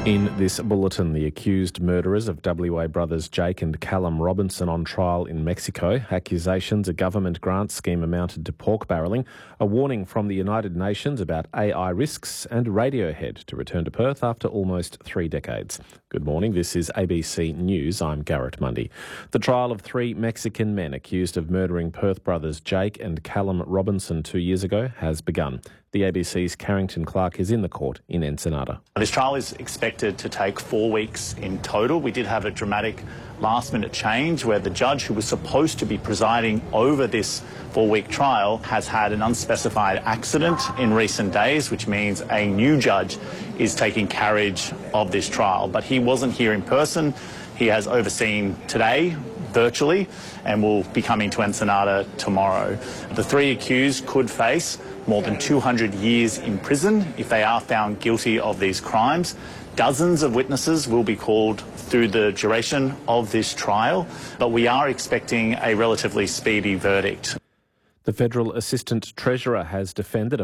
In this bulletin, the accused murderers of WA brothers Jake and Callum Robinson on trial in Mexico, accusations a government grant scheme amounted to pork barrelling, a warning from the United Nations about AI risks, and Radiohead to return to Perth after almost 3 decades. Good morning, this is ABC News. I'm Garrett Mundy. The trial of 3 Mexican men accused of murdering Perth brothers Jake and Callum Robinson 2 years ago has begun. The ABC's Carrington Clark is in the court in Ensenada. This trial is expected to take 4 weeks in total. We did have a dramatic last-minute change where the judge who was supposed to be presiding over this 4-week trial has had an unspecified accident in recent days, which means a new judge is taking carriage of this trial. But he wasn't here in person. He has overseen today virtually and will be coming to Ensenada tomorrow. The 3 accused could face more than 200 years in prison if they are found guilty of these crimes. Dozens of witnesses will be called through the duration of this trial, but we are expecting a relatively speedy verdict. The Federal Assistant Treasurer has defended a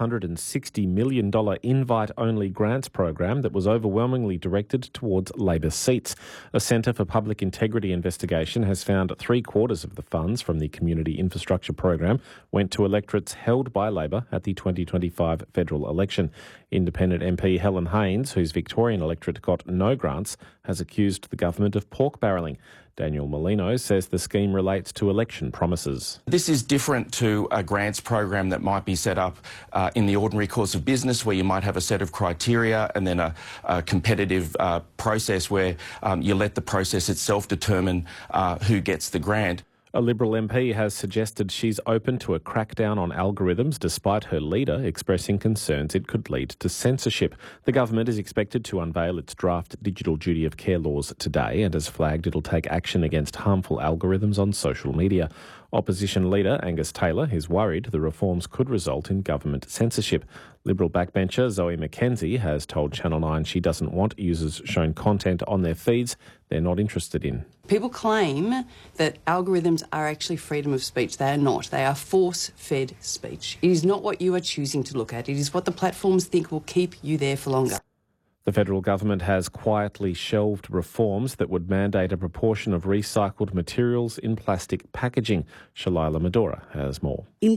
$560 million invite-only grants program that was overwhelmingly directed towards Labor seats. A Centre for Public Integrity investigation has found 3/4 of the funds from the Community Infrastructure Program went to electorates held by Labor at the 2025 federal election. Independent MP Helen Haines, whose Victorian electorate got no grants, has accused the government of pork barrelling. Daniel Molino says the scheme relates to election promises. This is different to a grants program that might be set up in the ordinary course of business, where you might have a set of criteria and then a competitive process where you let the process itself determine who gets the grant. A Liberal MP has suggested she's open to a crackdown on algorithms despite her leader expressing concerns it could lead to censorship. The government is expected to unveil its draft digital duty of care laws today and has flagged it'll take action against harmful algorithms on social media. Opposition leader Angus Taylor is worried the reforms could result in government censorship. Liberal backbencher Zoe McKenzie has told Channel 9 she doesn't want users shown content on their feeds they're not interested in. People claim that algorithms are actually freedom of speech. They are not. They are force-fed speech. It is not what you are choosing to look at. It is what the platforms think will keep you there for longer. The federal government has quietly shelved reforms that would mandate a proportion of recycled materials in plastic packaging. Shalila Medora has more. In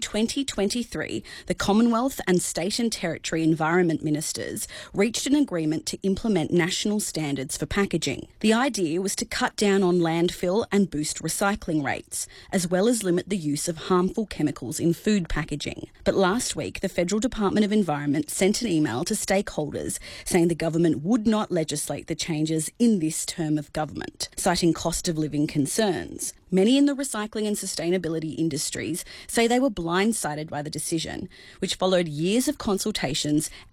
2023, the Commonwealth and State and Territory Environment Ministers reached an agreement to implement national standards for packaging. The idea was to cut down on landfill and boost recycling rates, as well as limit the use of harmful chemicals in food packaging. But last week, the Federal Department of Environment sent an email to stakeholders saying the government would not legislate the changes in this term of government, citing cost of living concerns. Many in the recycling and sustainability industries say they were blindsided by the decision, which followed years of consultations